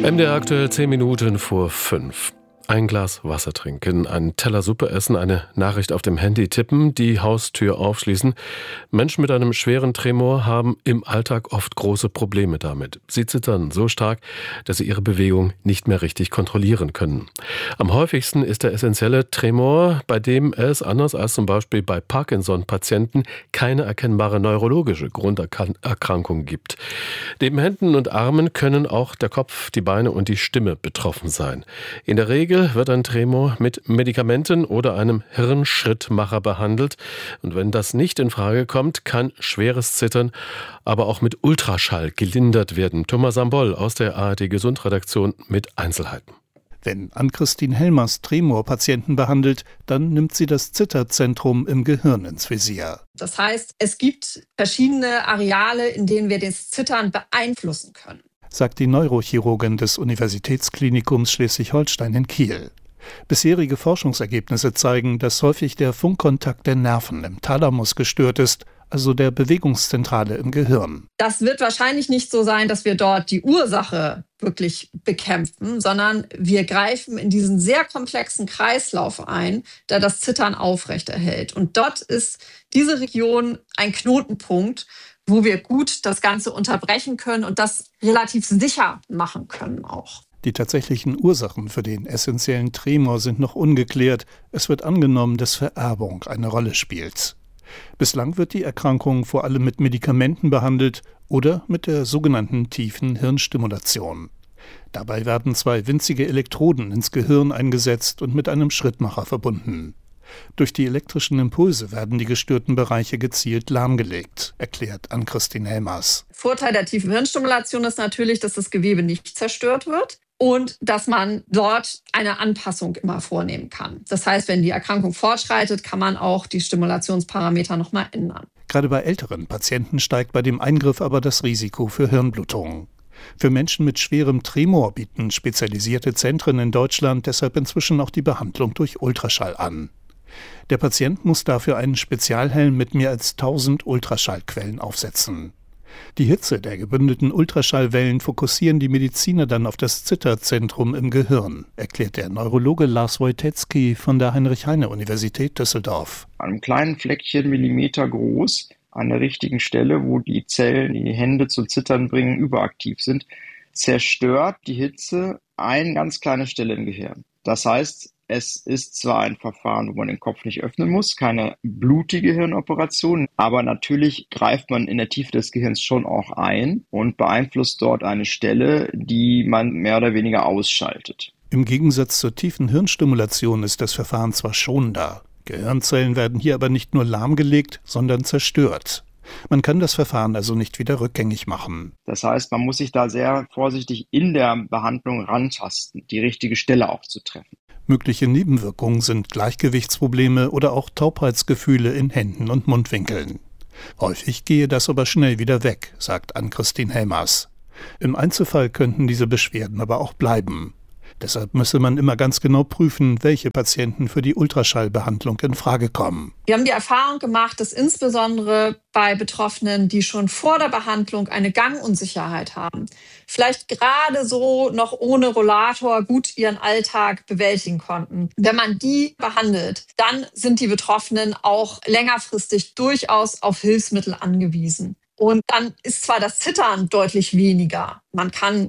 MDR aktuell 10 Minuten vor 5. Ein Glas Wasser trinken, einen Teller Suppe essen, eine Nachricht auf dem Handy tippen, die Haustür aufschließen. Menschen mit einem schweren Tremor haben im Alltag oft große Probleme damit. Sie zittern so stark, dass sie ihre Bewegung nicht mehr richtig kontrollieren können. Am häufigsten ist der essentielle Tremor, bei dem es, anders als zum Beispiel bei Parkinson-Patienten, keine erkennbare neurologische Grunderkrankung gibt. Neben Händen und Armen können auch der Kopf, die Beine und die Stimme betroffen sein. In der Regel wird ein Tremor mit Medikamenten oder einem Hirnschrittmacher behandelt. Und wenn das nicht in Frage kommt, kann schweres Zittern aber auch mit Ultraschall gelindert werden. Thomas Sambol aus der ARD-Gesundredaktion mit Einzelheiten. Wenn Ann-Christine Helmers Tremor-Patienten behandelt, dann nimmt sie das Zitterzentrum im Gehirn ins Visier. Das heißt, es gibt verschiedene Areale, in denen wir das Zittern beeinflussen können, sagt die Neurochirurgin des Universitätsklinikums Schleswig-Holstein in Kiel. Bisherige Forschungsergebnisse zeigen, dass häufig der Funkkontakt der Nerven im Thalamus gestört ist, also der Bewegungszentrale im Gehirn. Das wird wahrscheinlich nicht so sein, dass wir dort die Ursache wirklich bekämpfen, sondern wir greifen in diesen sehr komplexen Kreislauf ein, der das Zittern aufrechterhält. Und dort ist diese Region ein Knotenpunkt, wo wir gut das Ganze unterbrechen können und das relativ sicher machen können auch. Die tatsächlichen Ursachen für den essentiellen Tremor sind noch ungeklärt. Es wird angenommen, dass Vererbung eine Rolle spielt. Bislang wird die Erkrankung vor allem mit Medikamenten behandelt oder mit der sogenannten tiefen Hirnstimulation. Dabei werden 2 winzige Elektroden ins Gehirn eingesetzt und mit einem Schrittmacher verbunden. Durch die elektrischen Impulse werden die gestörten Bereiche gezielt lahmgelegt, erklärt Ann-Christine Helmers. Vorteil der tiefen Hirnstimulation ist natürlich, dass das Gewebe nicht zerstört wird und dass man dort eine Anpassung immer vornehmen kann. Das heißt, wenn die Erkrankung fortschreitet, kann man auch die Stimulationsparameter nochmal ändern. Gerade bei älteren Patienten steigt bei dem Eingriff aber das Risiko für Hirnblutungen. Für Menschen mit schwerem Tremor bieten spezialisierte Zentren in Deutschland deshalb inzwischen auch die Behandlung durch Ultraschall an. Der Patient muss dafür einen Spezialhelm mit mehr als 1000 Ultraschallquellen aufsetzen. Die Hitze der gebündelten Ultraschallwellen fokussieren die Mediziner dann auf das Zitterzentrum im Gehirn, erklärt der Neurologe Lars Wojtecki von der Heinrich-Heine-Universität Düsseldorf. An einem kleinen Fleckchen, Millimeter groß, an der richtigen Stelle, wo die Zellen, die Hände zum Zittern bringen, überaktiv sind, zerstört die Hitze eine ganz kleine Stelle im Gehirn. Das heißt, es ist zwar ein Verfahren, wo man den Kopf nicht öffnen muss, keine blutige Hirnoperation, aber natürlich greift man in der Tiefe des Gehirns schon auch ein und beeinflusst dort eine Stelle, die man mehr oder weniger ausschaltet. Im Gegensatz zur tiefen Hirnstimulation ist das Verfahren zwar schonender. Gehirnzellen werden hier aber nicht nur lahmgelegt, sondern zerstört. Man kann das Verfahren also nicht wieder rückgängig machen. Das heißt, man muss sich da sehr vorsichtig in der Behandlung rantasten, die richtige Stelle auch zu treffen. Mögliche Nebenwirkungen sind Gleichgewichtsprobleme oder auch Taubheitsgefühle in Händen und Mundwinkeln. Häufig gehe das aber schnell wieder weg, sagt Ann-Christine Helmers. Im Einzelfall könnten diese Beschwerden aber auch bleiben. Deshalb müsse man immer ganz genau prüfen, welche Patienten für die Ultraschallbehandlung in Frage kommen. Wir haben die Erfahrung gemacht, dass insbesondere bei Betroffenen, die schon vor der Behandlung eine Gangunsicherheit haben, vielleicht gerade so noch ohne Rollator gut ihren Alltag bewältigen konnten. Wenn man die behandelt, dann sind die Betroffenen auch längerfristig durchaus auf Hilfsmittel angewiesen. Und dann ist zwar das Zittern deutlich weniger. Man kann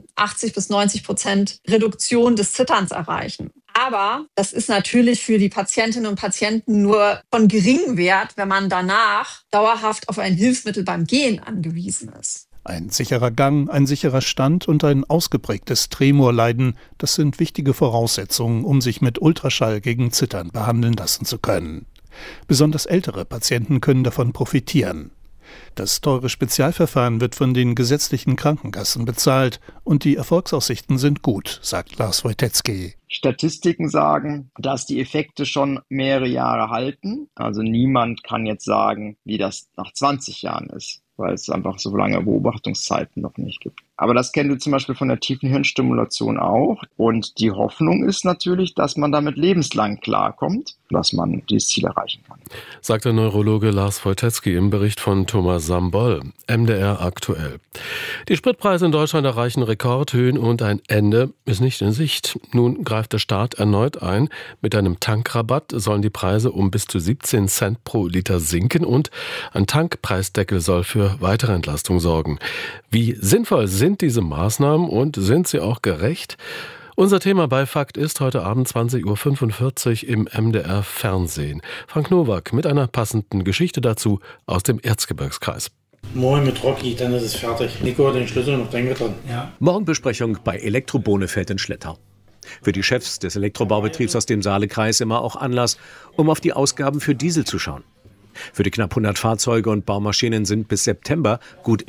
80-90% Reduktion des Zitterns erreichen. Aber das ist natürlich für die Patientinnen und Patienten nur von geringem Wert, wenn man danach dauerhaft auf ein Hilfsmittel beim Gehen angewiesen ist. Ein sicherer Gang, ein sicherer Stand und ein ausgeprägtes Tremorleiden, das sind wichtige Voraussetzungen, um sich mit Ultraschall gegen Zittern behandeln lassen zu können. Besonders ältere Patienten können davon profitieren. Das teure Spezialverfahren wird von den gesetzlichen Krankenkassen bezahlt und die Erfolgsaussichten sind gut, sagt Lars Wojtecki. Statistiken sagen, dass die Effekte schon mehrere Jahre halten. Also niemand kann jetzt sagen, wie das nach 20 Jahren ist, weil es einfach so lange Beobachtungszeiten noch nicht gibt. Aber das kennen wir zum Beispiel von der tiefen Hirnstimulation auch. Und die Hoffnung ist natürlich, dass man damit lebenslang klarkommt, dass man dieses Ziel erreichen kann. sagt der Neurologe Lars Wojtecki im Bericht von Thomas Sambol, MDR aktuell. Die Spritpreise in Deutschland erreichen Rekordhöhen und ein Ende ist nicht in Sicht. Nun greift der Staat erneut ein. Mit einem Tankrabatt sollen die Preise um bis zu 17 Cent pro Liter sinken und ein Tankpreisdeckel soll für weitere Entlastung sorgen. Wie sinnvoll sind diese Maßnahmen und sind sie auch gerecht? Unser Thema bei Fakt ist heute Abend 20.45 Uhr im MDR Fernsehen. Frank Nowak mit einer passenden Geschichte dazu aus dem Erzgebirgskreis. Morgen mit Rocky, dann ist es fertig. Nico hat den Schlüssel noch dran. Ja. Morgenbesprechung bei Elektro Bonefeld in Schlettau. Für die Chefs des Elektrobaubetriebs aus dem Saalekreis immer auch Anlass, um auf die Ausgaben für Diesel zu schauen. Für die knapp 100 Fahrzeuge und Baumaschinen sind bis September gut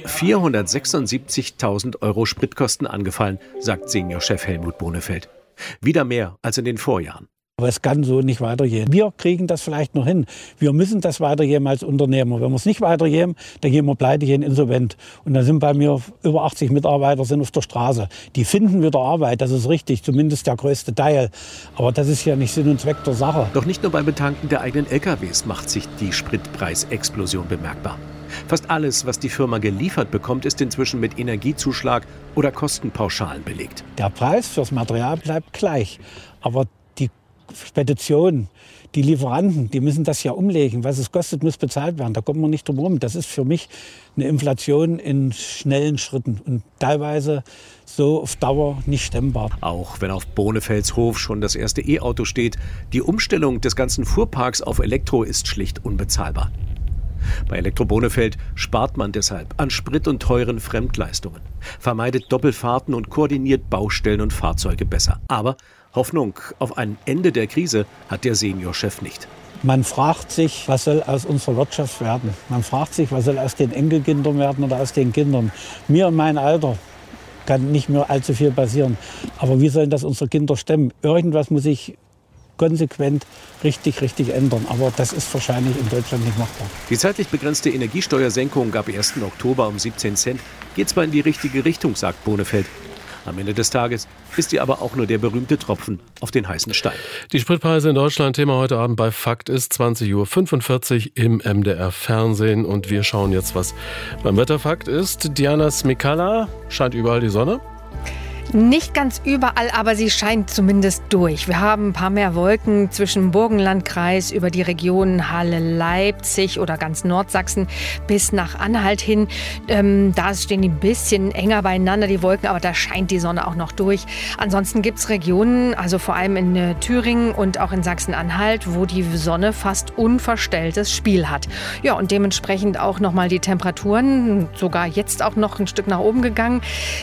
476.000 € Spritkosten angefallen, sagt Seniorchef Helmut Bonefeld. Wieder mehr als in den Vorjahren. Aber es kann so nicht weitergehen. Wir kriegen das vielleicht noch hin. Wir müssen das weitergeben als Unternehmer. Wenn wir es nicht weitergeben, dann gehen wir pleite, gehen insolvent. Und da sind bei mir über 80 Mitarbeiter sind auf der Straße. Die finden wieder Arbeit, das ist richtig, zumindest der größte Teil. Aber das ist ja nicht Sinn und Zweck der Sache. Doch nicht nur beim Betanken der eigenen LKWs macht sich die Spritpreisexplosion bemerkbar. Fast alles, was die Firma geliefert bekommt, ist inzwischen mit Energiezuschlag oder Kostenpauschalen belegt. Der Preis fürs Material bleibt gleich, aber die Spedition, die Lieferanten, die müssen das ja umlegen. Was es kostet, muss bezahlt werden. Da kommen wir nicht drum herum. Das ist für mich eine Inflation in schnellen Schritten und teilweise so auf Dauer nicht stemmbar. Auch wenn auf Bonefelds Hof schon das erste E-Auto steht, die Umstellung des ganzen Fuhrparks auf Elektro ist schlicht unbezahlbar. Bei Elektro Bonefeld spart man deshalb an Sprit und teuren Fremdleistungen, vermeidet Doppelfahrten und koordiniert Baustellen und Fahrzeuge besser. Aber Hoffnung auf ein Ende der Krise hat der Seniorchef nicht. Man fragt sich, was soll aus unserer Wirtschaft werden? Man fragt sich, was soll aus den Enkelkindern werden oder aus den Kindern? Mir in meinem Alter kann nicht mehr allzu viel passieren. Aber wie sollen das unsere Kinder stemmen? Irgendwas muss sich konsequent richtig ändern. Aber das ist wahrscheinlich in Deutschland nicht machbar. Die zeitlich begrenzte Energiesteuersenkung ab 1. Oktober um 17 Cent geht zwar in die richtige Richtung, sagt Bonefeld. Am Ende des Tages ist sie aber auch nur der berühmte Tropfen auf den heißen Stein. Die Spritpreise in Deutschland, Thema heute Abend bei Fakt ist 20.45 Uhr im MDR Fernsehen. Und wir schauen jetzt, was beim Wetterfakt ist. Diana Smikala, scheint überall die Sonne? Nicht ganz überall, aber sie scheint zumindest durch. Wir haben ein paar mehr Wolken zwischen Burgenlandkreis über die Region Halle-Leipzig oder ganz Nordsachsen bis nach Anhalt hin. Da stehen die ein bisschen enger beieinander, die Wolken, aber da scheint die Sonne auch noch durch. Ansonsten gibt es Regionen, also vor allem in Thüringen und auch in Sachsen-Anhalt, wo die Sonne fast unverstelltes Spiel hat. Ja, und dementsprechend auch nochmal die Temperaturen, sogar jetzt auch noch ein Stück nach oben gegangen.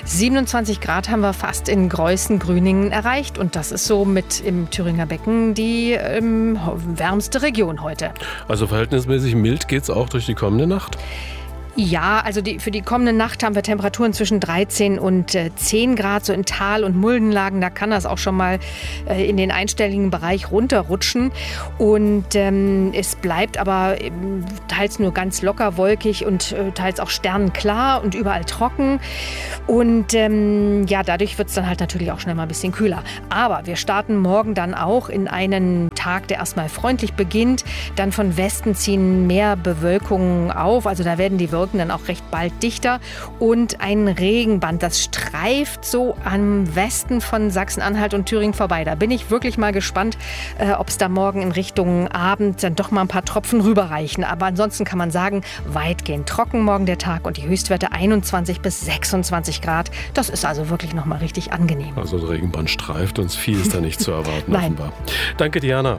27 Grad haben wir fast in Greußen-Grüningen erreicht. Und das ist so mit im Thüringer Becken die wärmste Region heute. Also verhältnismäßig mild geht's auch durch die kommende Nacht? Ja, also für die kommende Nacht haben wir Temperaturen zwischen 13 und 10 Grad, so in Tal- und Muldenlagen. Da kann das auch schon mal in den einstelligen Bereich runterrutschen. Und es bleibt aber teils nur ganz locker wolkig und teils auch sternenklar und überall trocken. Und ja, dadurch wird es dann halt natürlich auch schnell mal ein bisschen kühler. Aber wir starten morgen dann auch in einen Tag, der erstmal freundlich beginnt. Dann von Westen ziehen mehr Bewölkungen auf. Also da werden die Wolken dann auch recht bald dichter und ein Regenband, das streift so am Westen von Sachsen-Anhalt und Thüringen vorbei. Da bin ich wirklich mal gespannt, ob es da morgen in Richtung Abend dann doch mal ein paar Tropfen rüberreichen. Aber ansonsten kann man sagen, weitgehend trocken morgen der Tag und die Höchstwerte 21 bis 26 Grad. Das ist also wirklich noch mal richtig angenehm. Also der Regenband streift uns, viel ist da nicht zu erwarten. Nein. Offenbar. Danke, Diana.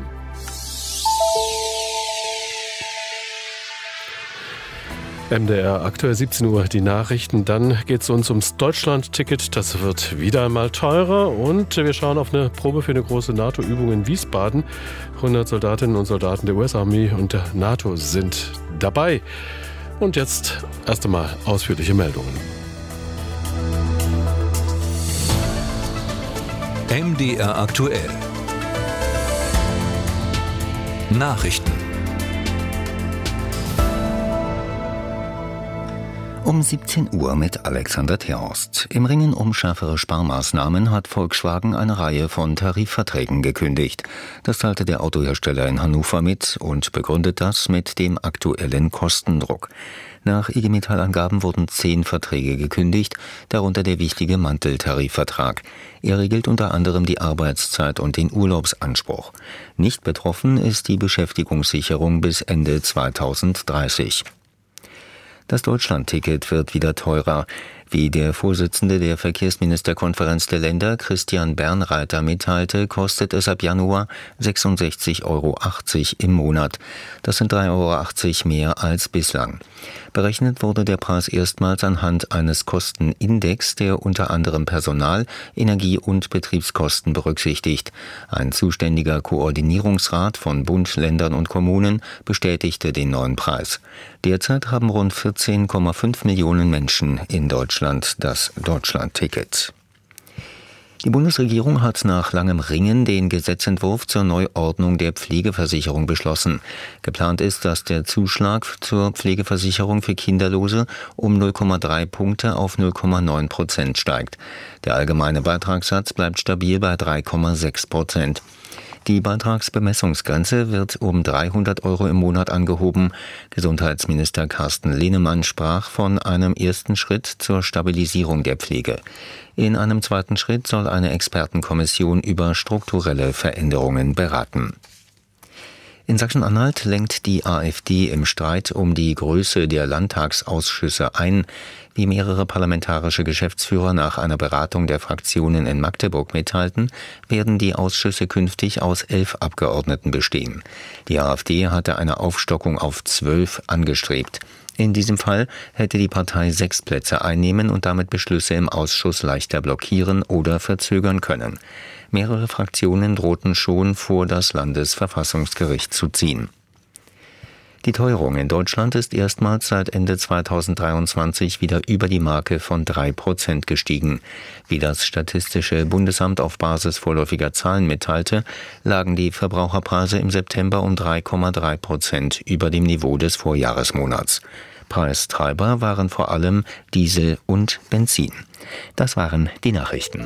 MDR aktuell 17 Uhr die Nachrichten. Dann geht es uns ums Deutschland-Ticket. Das wird wieder einmal teurer. Und wir schauen auf eine Probe für eine große NATO-Übung in Wiesbaden. 100 Soldatinnen und Soldaten der US-Armee und der NATO sind dabei. Und jetzt erst einmal ausführliche Meldungen. MDR aktuell. Nachrichten. Um 17 Uhr mit Alexander Terhorst. Im Ringen um schärfere Sparmaßnahmen hat Volkswagen eine Reihe von Tarifverträgen gekündigt. Das teilte der Autohersteller in Hannover mit und begründet das mit dem aktuellen Kostendruck. Nach IG Metall-Angaben wurden 10 Verträge gekündigt, darunter der wichtige Manteltarifvertrag. Er regelt unter anderem die Arbeitszeit und den Urlaubsanspruch. Nicht betroffen ist die Beschäftigungssicherung bis Ende 2030. Das Deutschlandticket wird wieder teurer. Wie der Vorsitzende der Verkehrsministerkonferenz der Länder, Christian Bernreiter, mitteilte, kostet es ab Januar 66,80 Euro im Monat. Das sind 3,80 Euro mehr als bislang. Berechnet wurde der Preis erstmals anhand eines Kostenindex, der unter anderem Personal-, Energie- und Betriebskosten berücksichtigt. Ein zuständiger Koordinierungsrat von Bund, Ländern und Kommunen bestätigte den neuen Preis. Derzeit haben rund 14,5 Millionen Menschen in Deutschland das Deutschlandticket. Die Bundesregierung hat nach langem Ringen den Gesetzentwurf zur Neuordnung der Pflegeversicherung beschlossen. Geplant ist, dass der Zuschlag zur Pflegeversicherung für Kinderlose um 0,3 Punkte auf 0,9% steigt. Der allgemeine Beitragssatz bleibt stabil bei 3,6%. Die Beitragsbemessungsgrenze wird um 300 Euro im Monat angehoben. Gesundheitsminister Carsten Linnemann sprach von einem ersten Schritt zur Stabilisierung der Pflege. In einem zweiten Schritt soll eine Expertenkommission über strukturelle Veränderungen beraten. In Sachsen-Anhalt lenkt die AfD im Streit um die Größe der Landtagsausschüsse ein. Wie mehrere parlamentarische Geschäftsführer nach einer Beratung der Fraktionen in Magdeburg mitteilten, werden die Ausschüsse künftig aus 11 Abgeordneten bestehen. Die AfD hatte eine Aufstockung auf 12 angestrebt. In diesem Fall hätte die Partei 6 Plätze einnehmen und damit Beschlüsse im Ausschuss leichter blockieren oder verzögern können. Mehrere Fraktionen drohten schon, vor das Landesverfassungsgericht zu ziehen. Die Teuerung in Deutschland ist erstmals seit Ende 2023 wieder über die Marke von 3% gestiegen. Wie das Statistische Bundesamt auf Basis vorläufiger Zahlen mitteilte, lagen die Verbraucherpreise im September um 3,3% über dem Niveau des Vorjahresmonats. Preistreiber waren vor allem Diesel und Benzin. Das waren die Nachrichten.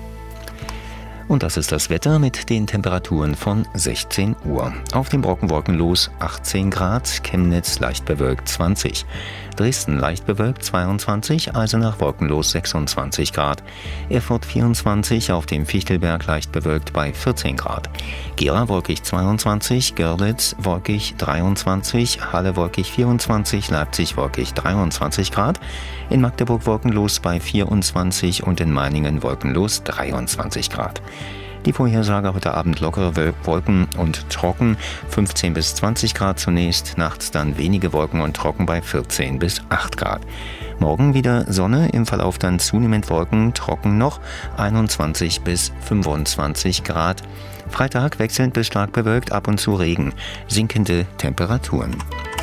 Und das ist das Wetter mit den Temperaturen von 16 Uhr. Auf dem Brocken wolkenlos 18 Grad, Chemnitz leicht bewölkt 20. Dresden leicht bewölkt 22, Eisenach wolkenlos 26 Grad. Erfurt 24, auf dem Fichtelberg leicht bewölkt bei 14 Grad. Gera wolkig 22, Görlitz wolkig 23, Halle wolkig 24, Leipzig wolkig 23 Grad. In Magdeburg wolkenlos bei 24 und in Meiningen wolkenlos 23 Grad. Die Vorhersage heute Abend lockere Wolken und trocken, 15 bis 20 Grad zunächst, nachts dann wenige Wolken und trocken bei 14 bis 8 Grad. Morgen wieder Sonne, im Verlauf dann zunehmend Wolken, trocken noch, 21 bis 25 Grad. Freitag wechselnd bis stark bewölkt, ab und zu Regen, sinkende Temperaturen.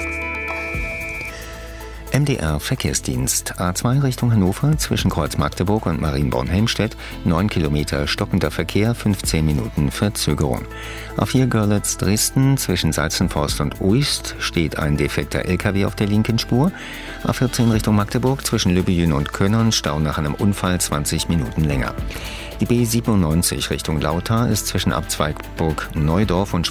MDR Verkehrsdienst. A2 Richtung Hannover zwischen Kreuz Magdeburg und Marienborn-Helmstedt. 9 Kilometer stockender Verkehr, 15 Minuten Verzögerung. A4 Görlitz Dresden zwischen Salzenforst und Uist steht ein defekter LKW auf der linken Spur. A14 Richtung Magdeburg zwischen Lübbejün und Könnern, Stau nach einem Unfall 20 Minuten länger. Die B97 Richtung Lauter ist zwischen Abzweigburg Neudorf und